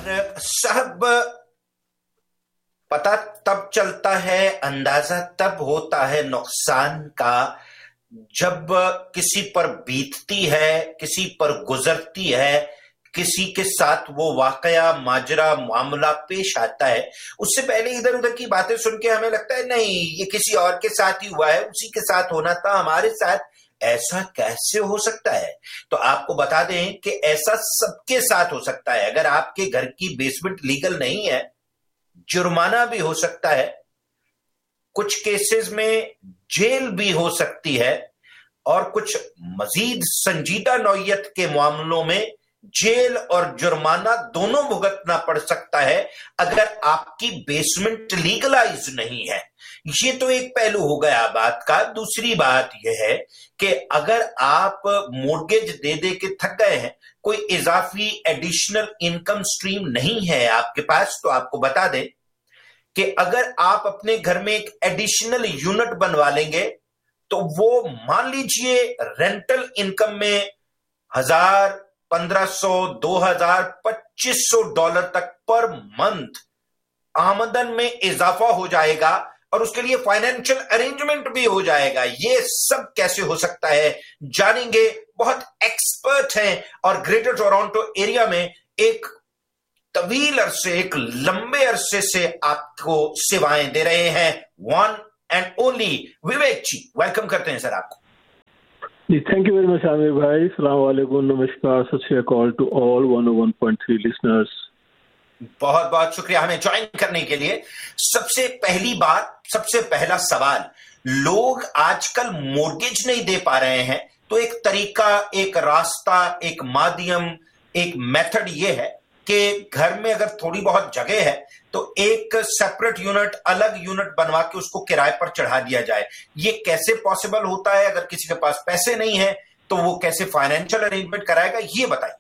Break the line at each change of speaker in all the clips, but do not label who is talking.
साहब, पता तब चलता है, अंदाजा तब होता है नुकसान का जब किसी पर बीतती है, किसी पर गुजरती है, किसी के साथ वो वाकया, माजरा, मामला पेश आता है। उससे पहले इधर उधर की बातें सुन के हमें लगता है नहीं, ये किसी और के साथ ही हुआ है, उसी के साथ होना था, हमारे साथ ऐसा कैसे हो सकता है। तो आपको बता दें कि ऐसा सबके साथ हो सकता है। अगर आपके घर की बेसमेंट लीगल नहीं है, जुर्माना भी हो सकता है, कुछ केसेस में जेल भी हो सकती है, और कुछ मजीद संजीदा नौयत के मामलों में जेल और जुर्माना दोनों भुगतना पड़ सकता है अगर आपकी बेसमेंट लीगलाइज नहीं है। ये तो एक पहलू हो गया बात का। दूसरी बात यह है कि अगर आप मोर्गेज दे दे के थक गए हैं, कोई इजाफी एडिशनल इनकम स्ट्रीम नहीं है आपके पास, तो आपको बता दें कि अगर आप अपने घर में एक एडिशनल यूनिट बनवा लेंगे तो वो मान लीजिए रेंटल इनकम में 1000, 1500, 2000, $2500 तक पर मंथ आमदन में इजाफा हो जाएगा, और उसके लिए फाइनेंशियल अरेंजमेंट भी हो जाएगा। ये सब कैसे हो सकता है जानेंगे। बहुत एक्सपर्ट हैं और ग्रेटर टोरंटो एरिया में एक तवील अरसे, एक लंबे अरसे से आपको सेवाएं दे रहे हैं, one and only Vivek ji. Welcome करते हैं सर आपको।
जी, thank you very much Aamir भाई। अस्सलाम वालेकुम, नमस्कार, सत श्री अकाल टू ऑल 101.3 लिसनर्स।
बहुत बहुत शुक्रिया हमें ज्वाइन करने के लिए। सबसे पहली बात, सबसे पहला सवाल, लोग आजकल मोर्गेज नहीं दे पा रहे हैं, तो एक तरीका, एक रास्ता, एक माध्यम, एक मेथड ये है कि घर में अगर थोड़ी बहुत जगह है तो एक सेपरेट यूनिट, अलग यूनिट बनवा के उसको किराए पर चढ़ा दिया जाए। ये कैसे पॉसिबल होता है? अगर किसी के पास पैसे नहीं है तो वो कैसे फाइनेंशियल अरेंजमेंट कराएगा, ये बताइए।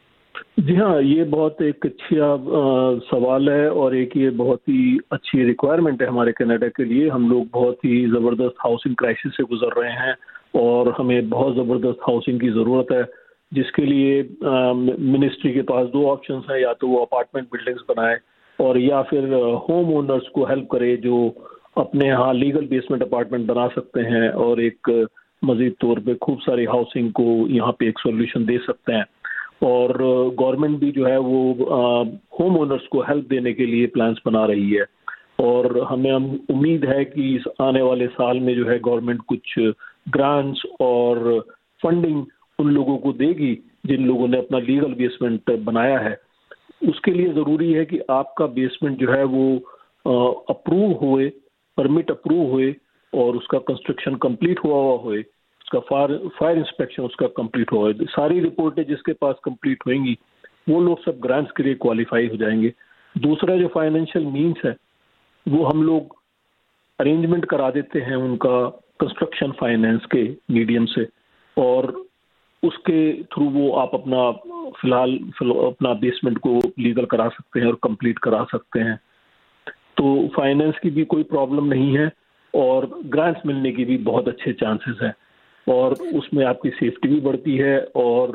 जी हाँ, ये बहुत एक अच्छा सवाल है और एक ये बहुत ही अच्छी रिक्वायरमेंट है हमारे कनाडा के लिए। हम लोग बहुत ही ज़बरदस्त हाउसिंग क्राइसिस से गुजर रहे हैं और हमें बहुत ज़बरदस्त हाउसिंग की ज़रूरत है, जिसके लिए मिनिस्ट्री के पास दो ऑप्शंस हैं, या तो वो अपार्टमेंट बिल्डिंग्स बनाए और या फिर होम ओनर्स को हेल्प करे जो अपने यहाँ लीगल बेसमेंट अपार्टमेंट बना सकते हैं और एक मजीद तौर पे खूब सारी हाउसिंग को यहाँ पे एक सोल्यूशन दे सकते हैं। और गवर्नमेंट भी जो है वो होम ओनर्स को हेल्प देने के लिए प्लान्स बना रही है, और हमें उम्मीद है कि इस आने वाले साल में जो है गवर्नमेंट कुछ ग्रांट्स और फंडिंग उन लोगों को देगी जिन लोगों ने अपना लीगल बेसमेंट बनाया है। उसके लिए ज़रूरी है कि आपका बेसमेंट जो है वो अप्रूव हुए, परमिट अप्रूव हुए और उसका कंस्ट्रक्शन कंप्लीट हुआ होए, उसका फायर इंस्पेक्शन उसका कंप्लीट हुआ है। सारी रिपोर्टें जिसके पास कंप्लीट होंगी वो लोग सब ग्रांट्स के लिए क्वालिफाई हो जाएंगे। दूसरा जो फाइनेंशियल मीन्स है वो हम लोग अरेंजमेंट करा देते हैं उनका कंस्ट्रक्शन फाइनेंस के मीडियम से, और उसके थ्रू वो आप अपना फिलहाल अपना बेसमेंट को लीगल करा सकते हैं और कंप्लीट करा सकते हैं। तो फाइनेंस की भी कोई प्रॉब्लम नहीं है और ग्रांट्स मिलने की भी बहुत अच्छे चांसेस हैं, और उसमें आपकी सेफ्टी भी बढ़ती है और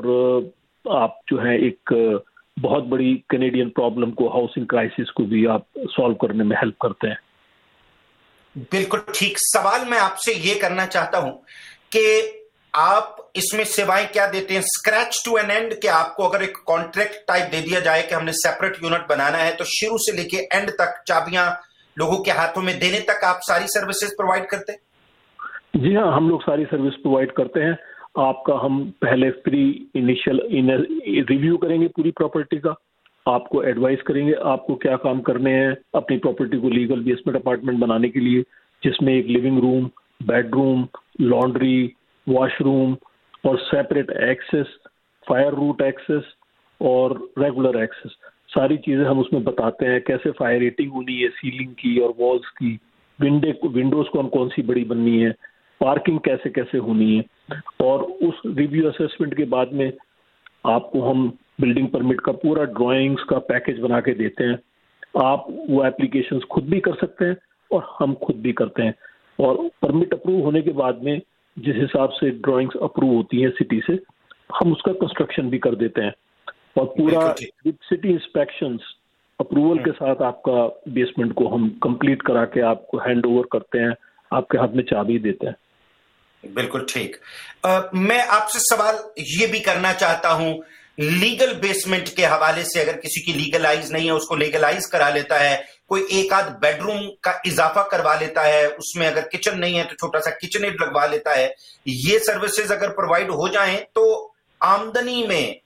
आप जो है एक बहुत बड़ी कैनेडियन प्रॉब्लम को, हाउसिंग क्राइसिस को भी आप सॉल्व करने में हेल्प करते हैं।
बिल्कुल ठीक। सवाल मैं आपसे ये करना चाहता हूं कि आप इसमें सेवाएं क्या देते हैं, स्क्रैच टू एन एंड? कि आपको अगर एक कॉन्ट्रैक्ट टाइप दे दिया जाए कि हमने सेपरेट यूनिट बनाना है, तो शुरू से लेके एंड तक चाबियां लोगों के हाथों में देने तक आप सारी सर्विसेज प्रोवाइड करते हैं?
जी हाँ, हम लोग सारी सर्विस प्रोवाइड करते हैं। आपका हम पहले फ्री इनिशियल रिव्यू करेंगे पूरी प्रॉपर्टी का, आपको एडवाइस करेंगे आपको क्या काम करने हैं अपनी प्रॉपर्टी को लीगल बेसमेंट अपार्टमेंट बनाने के लिए, जिसमें एक living room, bedroom, laundry, washroom और separate access, fire root access और रेगुलर एक्सेस, सारी चीज़ें हम उसमें बताते हैं। कैसे फायर रेटिंग होनी है सीलिंग की और वॉल्स की, विंडोज कौन सी बड़ी बननी है, पार्किंग कैसे कैसे होनी है। और उस रिव्यू असेसमेंट के बाद में आपको हम बिल्डिंग परमिट का पूरा ड्राइंग्स का पैकेज बना के देते हैं। आप वो एप्लीकेशंस खुद भी कर सकते हैं और हम खुद भी करते हैं, और परमिट अप्रूव होने के बाद में जिस हिसाब से ड्राइंग्स अप्रूव होती हैं सिटी से, हम उसका कंस्ट्रक्शन भी कर देते हैं। और पूरा विद सिटी इंस्पेक्शंस अप्रूवल के साथ आपका बेसमेंट को हम कंप्लीट करा के आपको हैंड ओवर करते हैं, आपके हाथ में चाबी देते हैं।
बिल्कुल ठीक। मैं आपसे सवाल ये भी करना चाहता हूं, लीगल बेसमेंट के हवाले से, अगर किसी की लीगलाइज नहीं है उसको लीगलाइज करा लेता है, कोई एक आध बेडरूम का इजाफा करवा लेता है, उसमें अगर किचन नहीं है तो छोटा सा किचनेट लगवा लेता है, ये सर्विसेज अगर प्रोवाइड हो जाएं तो आमदनी में,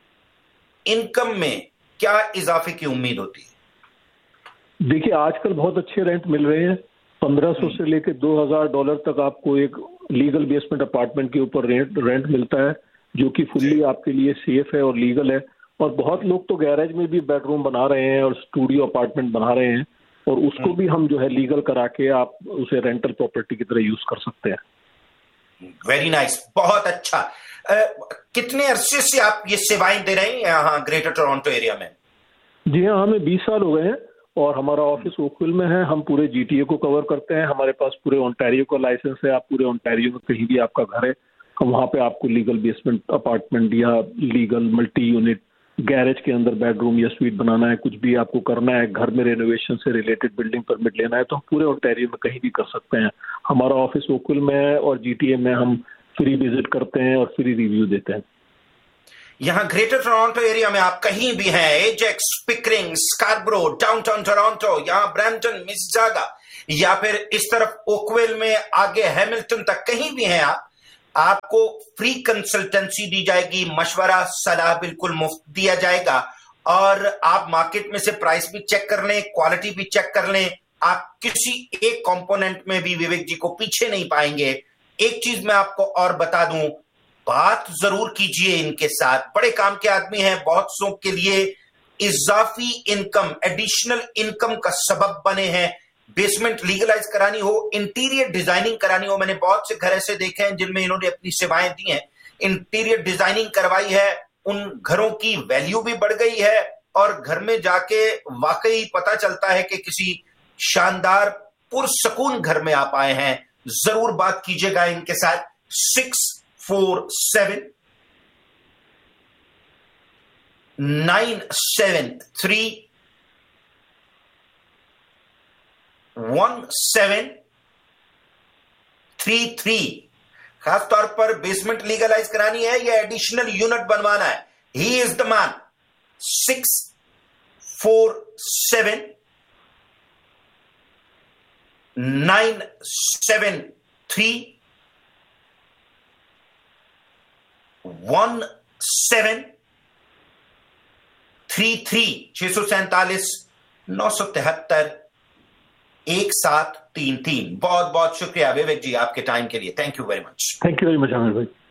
इनकम में क्या इजाफे की उम्मीद होती है?
देखिए, आजकल बहुत अच्छे रेंट मिल रहे हैं। 1500 से लेकर $2000 तक आपको एक लीगल बेसमेंट अपार्टमेंट के ऊपर रेंट मिलता है, जो कि फुल्ली आपके लिए सेफ है और लीगल है। और बहुत लोग तो गैरेज में भी बेडरूम बना रहे हैं और स्टूडियो अपार्टमेंट बना रहे हैं, और उसको भी हम जो है लीगल करा के आप उसे रेंटल प्रॉपर्टी की तरह यूज कर सकते हैं।
वेरी नाइस, बहुत अच्छा। कितने अरसे से आप ये सेवाएं दे रहे हैं यहाँ ग्रेटर टोरंटो एरिया में?
जी हाँ, हमें 20 साल हो गए हैं और हमारा ऑफिस ओकविल में है। हम पूरे GTA को कवर करते हैं। हमारे पास पूरे ओंटारियो का लाइसेंस है। आप पूरे ओंटारियो में कहीं भी आपका घर है, हम वहाँ पे आपको लीगल बेसमेंट अपार्टमेंट या लीगल मल्टी यूनिट गैरेज के अंदर बेडरूम या स्वीट बनाना है, कुछ भी आपको करना है, घर में रेनोवेशन से रिलेटेड बिल्डिंग परमिट लेना है, तो हम पूरे ओंटारियो में कहीं भी कर सकते हैं। हमारा ऑफिस ओकविल में है और GTA में हम फ्री विजिट करते हैं और फ्री रिव्यू देते हैं।
यहाँ ग्रेटर टोरंटो एरिया में आप कहीं भी हैं, एजेक्स, पिकरिंग, स्कार्बरो, डाउनटाउन टोरंटो, यहाँ ब्रैम्पटन, मिसिसागा, या फिर इस तरफ ओकविल में आगे हैमिल्टन तक, कहीं भी हैं आपको फ्री कंसल्टेंसी दी जाएगी, मशवरा, सलाह बिल्कुल मुफ्त दिया जाएगा। और आप मार्केट में से प्राइस भी चेक कर लें, क्वालिटी भी चेक कर लें, आप किसी एक कंपोनेंट में भी विवेक जी को पीछे नहीं पाएंगे। एक चीज मैं आपको और बता दूं, बात जरूर कीजिए इनके साथ, बड़े काम के आदमी हैं, बहुत सौ के लिए इजाफी इनकम, एडिशनल इनकम का सबब बने हैं। बेसमेंट लीगलाइज करानी हो, इंटीरियर डिजाइनिंग करानी हो, मैंने बहुत से घर ऐसे देखे हैं जिनमें इन्होंने अपनी सेवाएं दी हैं, इंटीरियर डिजाइनिंग करवाई है, उन घरों की वैल्यू भी बढ़ गई है और घर में जाके वाकई पता चलता है कि किसी शानदार पुरसकून घर में आप आए हैं। जरूर बात कीजिएगा इनके साथ। 647 973 1733। खासतौर पर बेसमेंट लीगलाइज करानी है या एडिशनल यूनिट बनवाना है, ही इज द मैन। 647 973 1733। 647 973 1733। बहुत बहुत शुक्रिया विवेक जी आपके टाइम के लिए। Thank you very much.
Thank you very much Aamir भाई।